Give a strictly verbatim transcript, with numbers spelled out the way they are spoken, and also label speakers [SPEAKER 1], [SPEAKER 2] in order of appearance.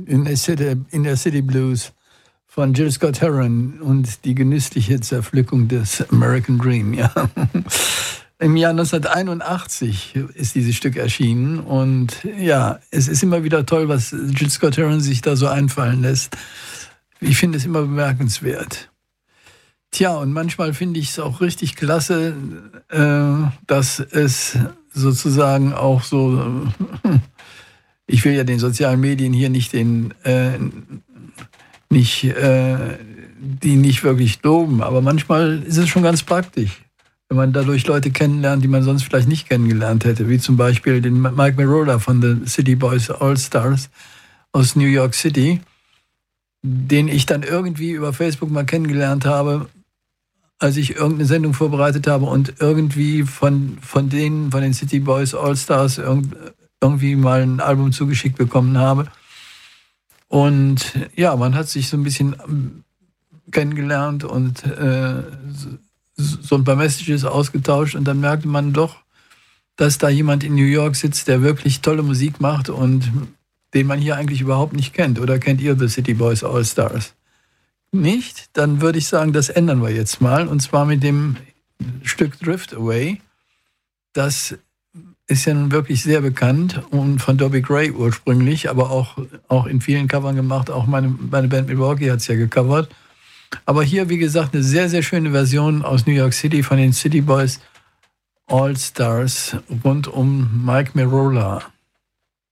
[SPEAKER 1] in der City, in der City Blues von Jill Scott Heron und die genüssliche Zerpflückung des American Dream. Ja. Im Jahr neunzehnhunderteinundachtzig ist dieses Stück erschienen und ja, es ist immer wieder toll, was Jill Scott Heron sich da so einfallen lässt. Ich finde es immer bemerkenswert. Tja, und manchmal finde ich es auch richtig klasse, äh, dass es sozusagen auch so, ich will ja den sozialen Medien hier nicht den, äh, nicht, äh, die nicht wirklich loben, aber manchmal ist es schon ganz praktisch, wenn man dadurch Leute kennenlernt, die man sonst vielleicht nicht kennengelernt hätte, wie zum Beispiel den Mike Merola von The City Boys All Stars aus New York City, den ich dann irgendwie über Facebook mal kennengelernt habe, als ich irgendeine Sendung vorbereitet habe und irgendwie von, von denen, von den City Boys All Stars irgendwie mal ein Album zugeschickt bekommen habe. Und ja, man hat sich so ein bisschen kennengelernt und äh, so ein paar Messages ausgetauscht und dann merkte man doch, dass da jemand in New York sitzt, der wirklich tolle Musik macht und den man hier eigentlich überhaupt nicht kennt. Oder kennt ihr The City Boys All Stars? Nicht? Dann würde ich sagen, das ändern wir jetzt mal. Und zwar mit dem Stück Drift Away. Das ist ja nun wirklich sehr bekannt und von Dobie Gray ursprünglich, aber auch, auch in vielen Covern gemacht. Auch meine, meine Band Milwaukee hat es ja gecovert. Aber hier, wie gesagt, eine sehr, sehr schöne Version aus New York City von den City Boys All Stars rund um Mike Merola.